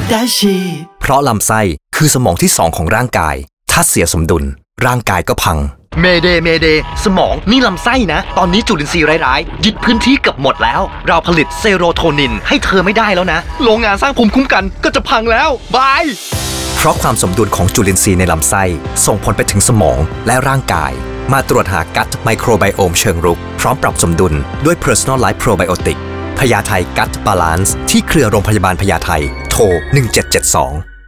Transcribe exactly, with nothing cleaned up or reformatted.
ดาชีเพราะลำไส้คือสมองที่สองของร่างกายถ้าเสียสมดุลร่างกายก็พังเมเดเมเดสมองนี่ลำไส้นะตอนนี้จุลินทรีย์ร้ายๆยึดพื้นที่เกือบหมดแล้วเราผลิตเซโรโทนินให้เธอไม่ได้แล้วนะโรงงานสร้างภูมิคุ้มกันก็จะพังแล้วบายเพราะความสมดุลของจุลินทรีย์ในลำไส้ส่งผลไปถึงสมองและร่างกายมาตรวจหากัตไมโครไบโอมเชิงรุกพร้อมปรับสมดุลด้วย Personalized Probiotic พญาไทกัตบาลานซ์ที่เครือโรงพยาบาลพญาไทโทรหนึ่งเจ็ดเจ็ดสอง